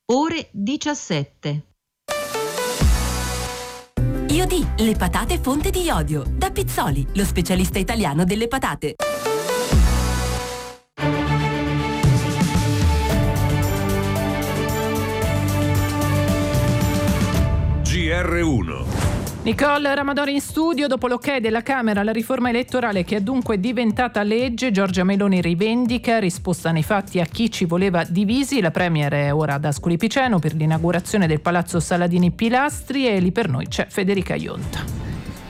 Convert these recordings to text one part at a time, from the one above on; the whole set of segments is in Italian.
ore 17. Iodi, le patate fonte di iodio. Da Pizzoli, lo specialista italiano delle patate. GR1. Nicole Ramadori in studio. Dopo l'ok della Camera alla riforma elettorale, che è dunque diventata legge, Giorgia Meloni rivendica, risposta nei fatti a chi ci voleva divisi. La Premier è ora ad Ascoli Piceno per l'inaugurazione del Palazzo Saladini Pilastri e lì per noi c'è Federica Ionta.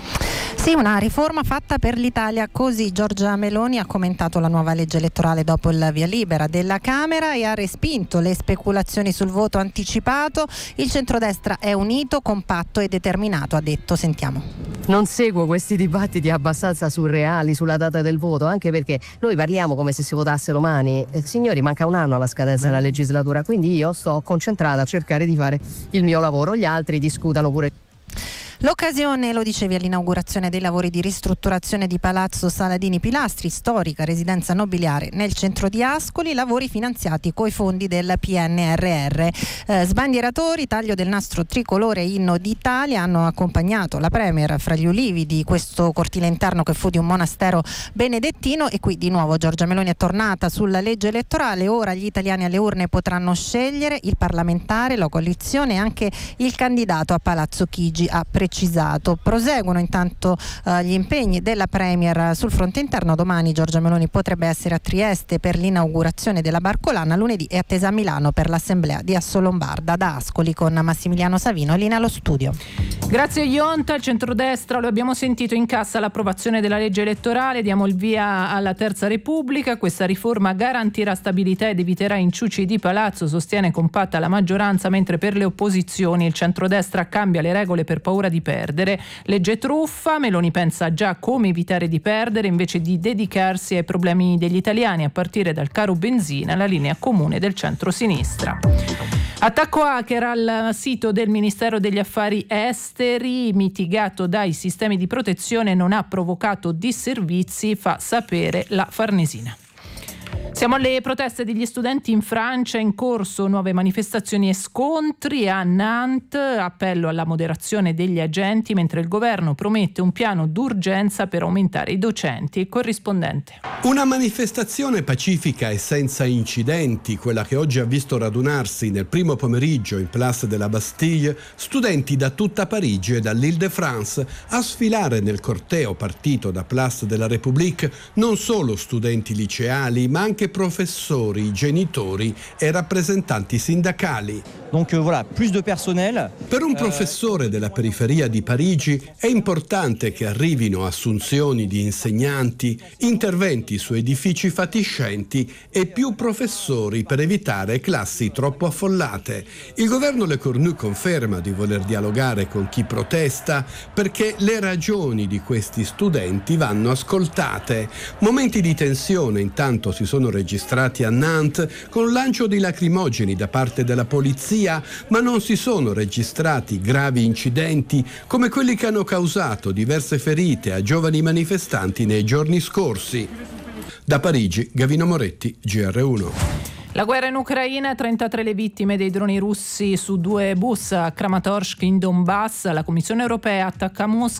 Sì, una riforma fatta per l'Italia, così Giorgia Meloni ha commentato la nuova legge elettorale dopo il via libera della Camera e ha respinto le speculazioni sul voto anticipato. Il centrodestra è unito, compatto e determinato, ha detto. Sentiamo. Non seguo questi dibattiti abbastanza surreali sulla data del voto, anche perché noi parliamo come se si votasse domani. Signori, manca un anno alla scadenza della legislatura, quindi io sto concentrata a cercare di fare il mio lavoro, gli altri discutano pure. L'occasione, lo dicevi, all'inaugurazione dei lavori di ristrutturazione di Palazzo Saladini Pilastri, storica residenza nobiliare nel centro di Ascoli, lavori finanziati coi fondi del PNRR. Sbandieratori, taglio del nastro tricolore inno d'Italia hanno accompagnato la Premier fra gli ulivi di questo cortile interno che fu di un monastero benedettino. E qui di nuovo Giorgia Meloni è tornata sulla legge elettorale. Ora gli italiani alle urne potranno scegliere il parlamentare, la coalizione e anche il candidato a Palazzo Chigi, ha precisato. Proseguono intanto gli impegni della Premier sul fronte interno. Domani Giorgia Meloni potrebbe essere a Trieste per l'inaugurazione della Barcolana, lunedì è attesa a Milano per l'assemblea di Assolombarda. Da Ascoli con Massimiliano Savino, linea allo studio. Grazie Ionta. Il centrodestra, lo abbiamo sentito, incassa l'approvazione della legge elettorale. Diamo il via alla Terza Repubblica. Questa riforma garantirà stabilità ed eviterà inciuci di palazzo, sostiene compatta la maggioranza, mentre per le opposizioni il centrodestra cambia le regole per paura di perdere. Legge truffa, Meloni pensa già come evitare di perdere invece di dedicarsi ai problemi degli italiani, a partire dal caro benzina, la linea comune del centro-sinistra. Attacco hacker al sito del Ministero degli Affari Esteri, mitigato dai sistemi di protezione, non ha provocato disservizi, fa sapere la Farnesina. Siamo alle proteste degli studenti in Francia, in corso nuove manifestazioni e scontri a Nantes, appello alla moderazione degli agenti, mentre il governo promette un piano d'urgenza per aumentare i docenti. Il corrispondente. Una manifestazione pacifica e senza incidenti, quella che oggi ha visto radunarsi nel primo pomeriggio in Place de la Bastille studenti da tutta Parigi e dall'Île-de-France. A sfilare nel corteo partito da Place de la République non solo studenti liceali, ma anche professori, genitori e rappresentanti sindacali. Donc voilà, plus de personnel. Per un professore della periferia di Parigi è importante che arrivino assunzioni di insegnanti, interventi su edifici fatiscenti e più professori per evitare classi troppo affollate. Il governo Le Cornu conferma di voler dialogare con chi protesta perché le ragioni di questi studenti vanno ascoltate. Momenti di tensione intanto si sono registrati a Nantes con lancio di lacrimogeni da parte della polizia, ma non si sono registrati gravi incidenti come quelli che hanno causato diverse ferite a giovani manifestanti nei giorni scorsi. Da Parigi, Gavino Moretti, GR1. La guerra in Ucraina, 33 le vittime dei droni russi su 2 bus a Kramatorsk in Donbass. La Commissione europea attacca Mosca